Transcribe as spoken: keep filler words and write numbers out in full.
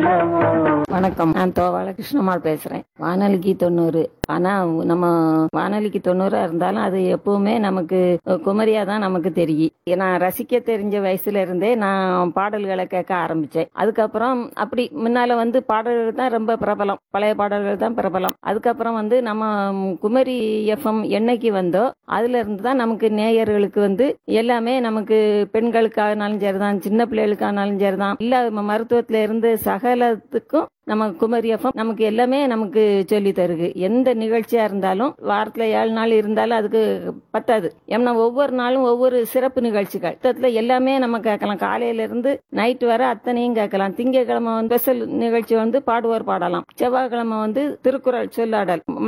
வணக்கம், நான் தோவாள கிருஷ்ணம்மாள் பேசுறேன். வானொலிக்கு தொண்ணூறு. ஆனா நம்ம வானொலிக்கு தொண்ணூறா இருந்தாலும் அது எப்பவுமே நமக்கு குமரியா தான் நமக்கு தெரியும். நான் ரசிக்க தெரிஞ்ச வயசுல இருந்தே நான் பாடல்களை கேட்க ஆரம்பிச்சேன். அதுக்கப்புறம் அப்படி முன்னால வந்து பாடல்கள் தான் ரொம்ப பிரபலம், பழைய பாடல்கள் தான் பிரபலம். அதுக்கப்புறம் வந்து நம்ம குமரி எஃப்எம் என்னைக்கு வந்தோ அதுல இருந்து தான் நமக்கு நேயர்களுக்கு வந்து எல்லாமே நமக்கு பெண்களுக்கானாலும் சரிதான், சின்ன பிள்ளைகளுக்கானாலும் சரிதான், இல்ல மருத்துவத்துல இருந்து சகலத்துக்கும் நம்ம குமரி எஃப்எம் நமக்கு எல்லாமே நமக்கு சொல்லி தருது. எந்த நிகழ்ச்சியா இருந்தாலும் வாரத்துல ஏழு நாள் இருந்தாலும் அதுக்கு பத்தாது. ஏன்னா ஒவ்வொரு நாளும் ஒவ்வொரு சிறப்பு நிகழ்ச்சிகள் மொத்தத்துல எல்லாமே நம்ம கேட்கலாம். காலையில இருந்து நைட் வரை அத்தனையும் கேட்கலாம். திங்கட்கிழமை வந்து ஸ்பெஷல் நிகழ்ச்சி வந்து பாடுவோர் பாடலாம். செவ்வாய்க்கிழமை வந்து திருக்குறள் சொல்லாடல்.